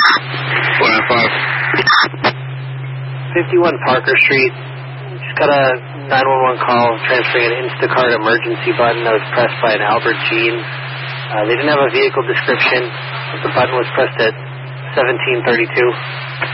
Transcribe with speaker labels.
Speaker 1: 51 Parker Street. Just got a 911 call transferring an Instacart emergency button that was pressed by an Albert Jean. They didn't have a vehicle description, but the button was pressed at 1732.